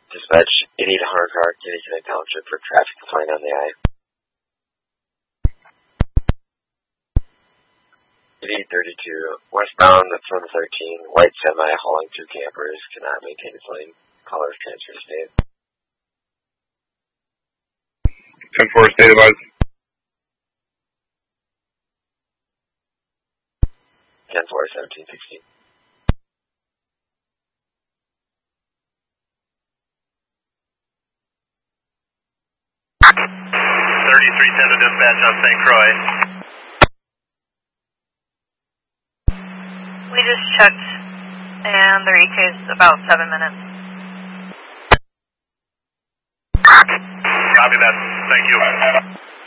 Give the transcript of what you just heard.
Dispatch 8800 car, Kitty Connect Township for traffic complaint on the I. 8832, westbound from 13, white semi hauling two campers, cannot maintain its lane. Callers transfer to state. 10-4, state advised. 10-4, 1716. $3310 to dispatch on St. Croix. We just checked, and the ETA is about 7 minutes. Copy that. Thank you.